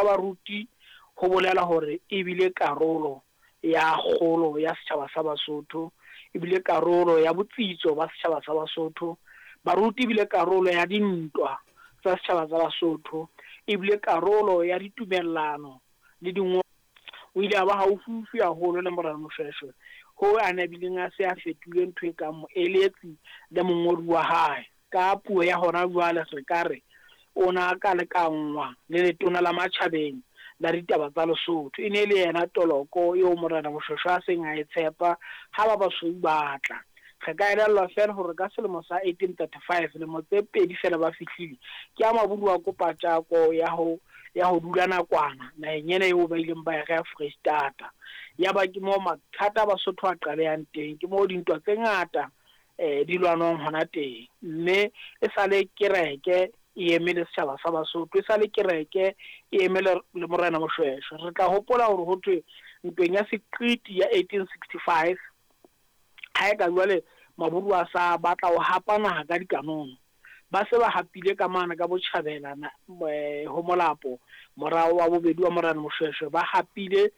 baruti ho bolela hore e bile karolo ya kgolo ya setjhaba sa Basotho, e bile karolo ya botsitso ba setjhaba sa Basotho, baruti e bile karolo ya dintwa tsa setjhaba sa Basotho, e bile karolo ya ditumellano le dingwe. O ile a ba haufiufi haholo le Morena Moshweshwe ho a nabileng a se a fetile ntho e ka moeletsi le mongodi wa hae ka puo ya hona jwale re kare o na ka lekangwa le letona la Matjhabeng la ditaba tsa Lesotho. E ne le yena toloko eo Morena Moshweshwe a seng a e tshepa ha ba basweu batla. Re ka elellwa fela hore ka selemo sa 1835 lemo tse pedi fela ba fihlile ke a maburu a kopatjako ya ho dula nakwana naheng ena eo ba ileng ba ya ga Freistata. Ya ba ke mo mathata Basotho a qalehang teng, ke mo dintwa tse ngata di lwanong hona teng. Mme e sale kereke e emele setjhaba sa Basotho, e sale kereke e emele le Morena Moshweshwe. Re tla hopola hore ho thwe ntweng ya Seqiti ya 1865 ha e ka jwale maburu a sa batla ho hapa naha ka dikanono, ba se ba hapile ka mana ka Botjhabela ho Molapo morao wa bobedi wa Morena Moshweshwe, ba hapile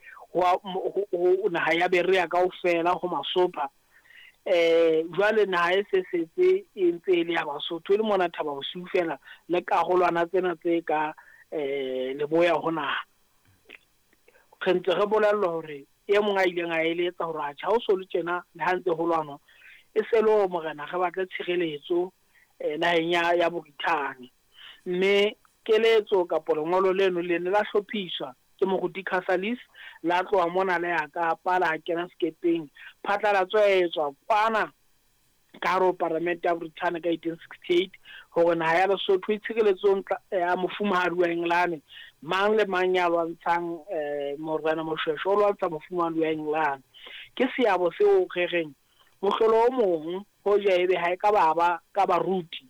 ho naha ya Berea kaofela ho Masopha. Jwale naha e se setse e ntse e le ya Basotho, e le mona Thaba Bosiu fela le karolwana tsena tse ka Leboya ho naha. Re ntse re bolellwa hore e mong a ileng a eletsa hore a tjha o so le tjena le ha ntse ho lwanwa e se le morena re batle tshireletso naheng ya Borithane. Mme keletso kapo lengolo leno le ne la hlophiswa ke moruti Casalis la tloha mona le ya Kapa la kena sekepeng. Phatlalatso e etswa kwana ka hare ho Parliament ya Borithane ka 1868 hore naha ya Lesotho e tshireletsong ya mofumahadi wa Engelane, mang le mang ya lwantshang Morena Moshweshwe o lwantsha mofumahadi wa Engelane. Ke seabo seo re reng mohlolo o mong hoja ebe ha e ka baba ka baruti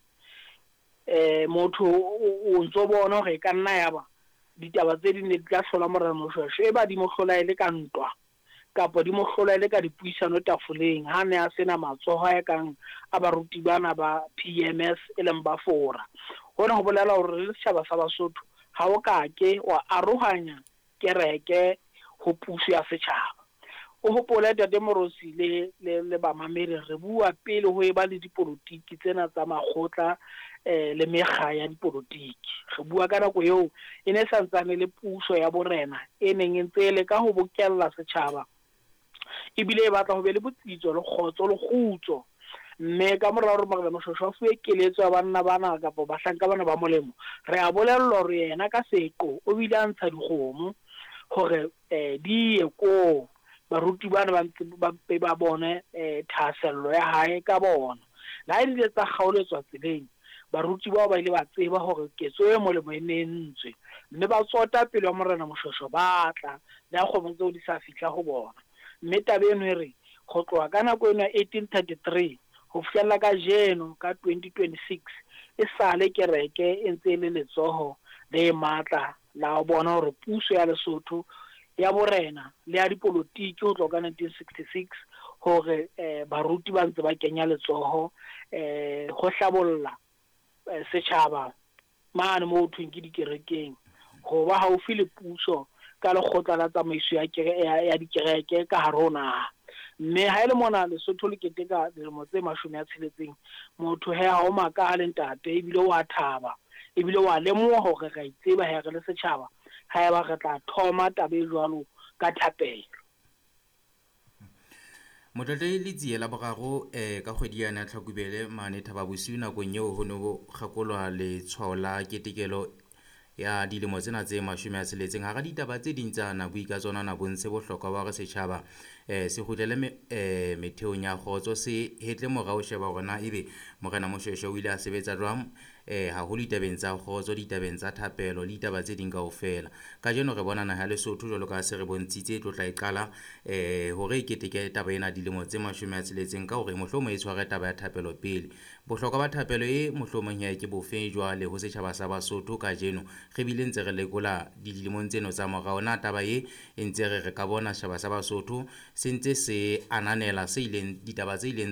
motho o ntso bona hore ka nna yaba ditaba tse di ne di tla hlola Morena Moshweshwe e ba di mo hlola ile ka ntwa kapo di mo hlola ile ka dipuisano tafoleng ha ne a sena matsoho a kang a baruti bana ba PMS e leng ba fora. Hona ho bolela hore le setjhaba sa Basotho ha o ka ke wa arohanya kereke ho puso ya setjhaba. O hopole Tate Morosi le ba mamele re bua pele ho eba le dipolotiki tsena tsa makgotla le mekga ya dipolotiki. Re bua ka nako eo e ne santsane le puso ya borena e neng e ntse le ka ho bokella setjhaba ebile e batla ho be le botsitso le kgotso le kgutso. Mme ka morao hore Morena Moshweshwe a fuwe keletso ya banna bana kapo bahlanka bana ba molemo, re a bolellwa hore yena ka seqo o bile a ntsha dikgomo hore di ye ko baruti bana ba mpe ba bone thahasello ya hae ka bona. Le ha ile tsa kgaoletswa tseleng, baruti bao ba ile ba tseba hore ketso e molemo e nentswe, mme ba tsota pele wa Morena Moshweshwe batla le a kgomong tseo di sa fihla ho bona. Mme tabe eno e re go tloha ka nako eno ya 1833 ho fihlella ka jeno ka 2026 e sale kereke e ntse le letsoho le matla la ho bona hore puso ya Lesotho ya borena le ya dipolotiki ho tloka 1966 hore baruti ba ntse ba kenya letsoho ho hlabolla setjhaba mane mo thweng ke dikerekeng go ba haufi le puso ka lekgotla la tsamaiso ya dikereke ka hare ho naha. Mme ha ele mona Lesotho le keteka dilemo tse 60 motho he ha o maka le ntate ebile wa thaba ebile wa lemoha hore ra itseba he re le setjhaba ha eba re tla thoma tabe jwalo ka thapelo. Motlotlo le tsiye la boraro ka kgwedi ya Tlhakubele mane Thaba Bosiu nakong eo ho no kgakolwa le tshwao la ketekelo ya dilemo tsena tse 60 ha ga ditaba tse ding tsa nabui ka tsona na bontse bohlokwa ba re setjhaba se kgutlele metheong ya kgotso se hetle morao sheba rona ebe Morena Moshweshwe o ile a sebetsa jwang haholo ditabeng tsa kgotso, ditabeng tsa thapelo le ditaba tse ding kaofela. Ka jeno re bona naha ya Lesotho jwalo ka se re bontshitse tlo tla e qala hore e keteke taba ena dilemo tse 60 ka hore mohlomong e tshware taba ya thapelo pele. Bohlokwa ba thapelo e mohlomong ya ke bofe jwale ho setjhaba sa Basotho ka jeno re bile ntse re lekola dilemong tseno tsa morao na taba e ntse re ka bona setjhaba sa Basotho se ntse se ananela se ileng ditaba tse ileng